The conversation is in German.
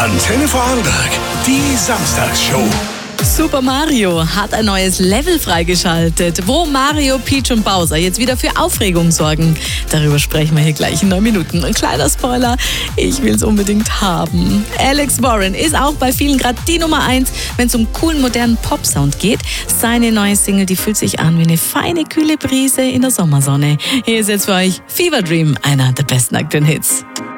Antenne Vorarlberg, die Samstagsshow. Super Mario hat ein neues Level freigeschaltet, wo Mario, Peach und Bowser jetzt wieder für Aufregung sorgen. Darüber sprechen wir hier gleich in 9 Minuten. Ein kleiner Spoiler, ich will es unbedingt haben. Alex Warren ist auch bei vielen gerade die Nummer 1, wenn es um coolen, modernen Pop-Sound geht. Seine neue Single, die fühlt sich an wie eine feine, kühle Brise in der Sommersonne. Hier ist jetzt für euch Fever Dream, einer der besten aktuellen Hits.